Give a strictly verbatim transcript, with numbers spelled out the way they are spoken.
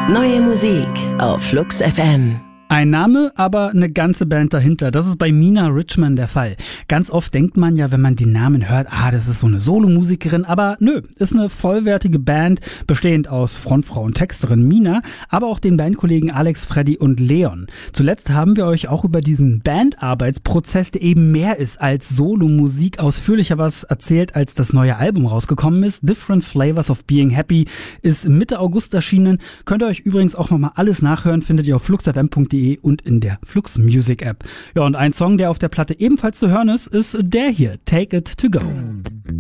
Neue Musik auf Flux F M. Ein Name, aber eine ganze Band dahinter. Das ist bei Mina Richman der Fall. Ganz oft denkt man ja, wenn man die Namen hört, ah, das ist so eine Solomusikerin. Aber nö, ist eine vollwertige Band, bestehend aus Frontfrau und Texterin Mina, aber auch den Bandkollegen Alex, Freddy und Leon. Zuletzt haben wir euch auch über diesen Bandarbeitsprozess, der eben mehr ist als Solomusik, ausführlicher was erzählt, als das neue Album rausgekommen ist. Different Flavors of Being Happy ist Mitte August erschienen. Könnt ihr euch übrigens auch nochmal alles nachhören, findet ihr auf fluxfm punkt de und in der Flux Music App. Ja, und ein Song, der auf der Platte ebenfalls zu hören ist, ist der hier, Take It To Go.